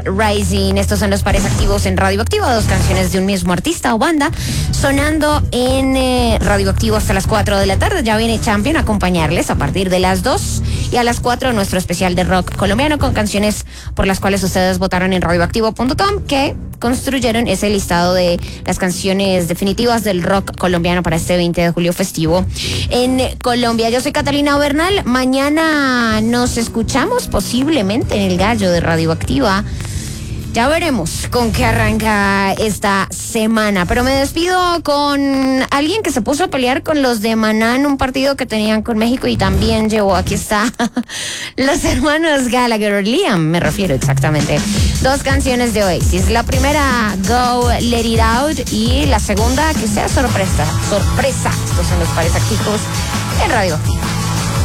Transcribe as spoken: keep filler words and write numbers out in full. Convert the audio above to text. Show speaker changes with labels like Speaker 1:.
Speaker 1: Rising. Estos son los pares activos en Radioactivo, dos canciones de un mismo artista o banda, sonando en eh, Radioactivo hasta las cuatro de la tarde. Ya viene Champion a acompañarles a partir de las dos y a las cuatro nuestro especial de rock colombiano con canciones por las cuales ustedes votaron en radioactivo punto com, que construyeron ese listado de las canciones definitivas del rock colombiano para este veinte de julio festivo en Colombia. Yo soy Catalina Bernal. Mañana nos escuchamos posiblemente en el Gallo de Radioactiva. Ya veremos con qué arranca esta semana. Pero me despido con alguien que se puso a pelear con los de Maná en un partido que tenían con México y también llevó, aquí está, los hermanos Gallagher, Liam, me refiero exactamente. Dos canciones de Oasis. La primera, Go Let It Out, y la segunda, que sea sorpresa. Sorpresa. Estos son los pares activos en Radio.